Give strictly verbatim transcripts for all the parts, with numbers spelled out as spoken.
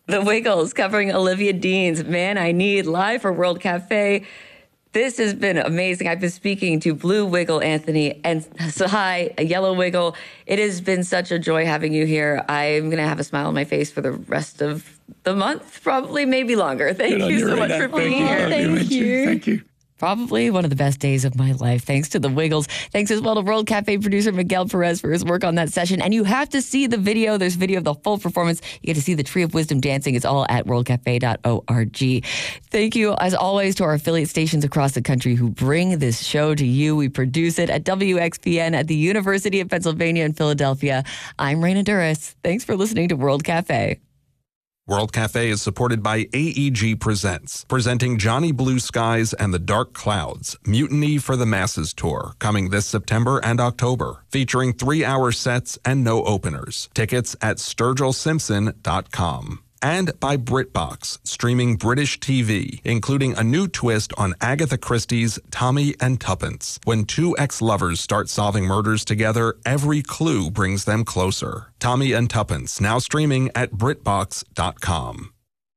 The Wiggles covering Olivia Dean's Man I Need live for World Cafe. This has been amazing. I've been speaking to Blue Wiggle Anthony and Sahai, a Yellow Wiggle. It has been such a joy having you here. I'm going to have a smile on my face for the rest of the month, probably, maybe longer. Thank you so much for being here. Thank you. Thank you. Probably one of the best days of my life. Thanks to the Wiggles. Thanks as well to World Cafe producer Miguel Perez for his work on that session. And you have to see the video. There's video of the full performance. You get to see the Tree of Wisdom dancing. It's all at world cafe dot org. Thank you, as always, to our affiliate stations across the country who bring this show to you. We produce it at W X P N at the University of Pennsylvania in Philadelphia. I'm Raina Duras. Thanks for listening to World Cafe. World Cafe is supported by A E G Presents, presenting Johnny Blue Skies and the Dark Clouds, Mutiny for the Masses Tour, coming this September and October, featuring three-hour sets and no openers. Tickets at sturgill simpson dot com. And by BritBox, streaming British T V, including a new twist on Agatha Christie's Tommy and Tuppence. When two ex-lovers start solving murders together, every clue brings them closer. Tommy and Tuppence, now streaming at britbox dot com.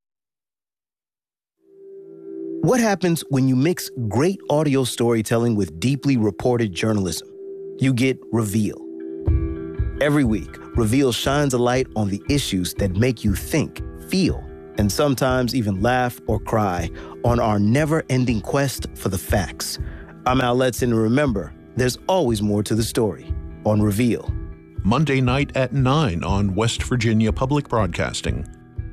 What happens when you mix great audio storytelling with deeply reported journalism? You get Reveal. Every week, Reveal shines a light on the issues that make you think, feel, and sometimes even laugh or cry on our never-ending quest for the facts. I'm Al Letson, and remember, there's always more to the story on Reveal. Monday night at nine on West Virginia Public Broadcasting.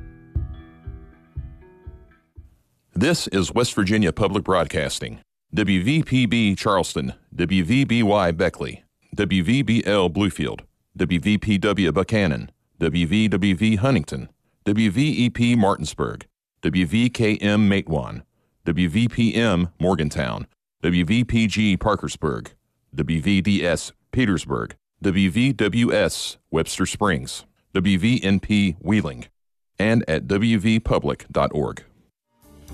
This is West Virginia Public Broadcasting. W V P B Charleston, W V B Y Beckley, W V B L Bluefield, W V P W Buchanan, W V W V Huntington, W V E P Martinsburg, W V K M Matewan, W V P M Morgantown, W V P G Parkersburg, W V D S Petersburg, W V W S Webster Springs, W V N P Wheeling, and at w v public dot org.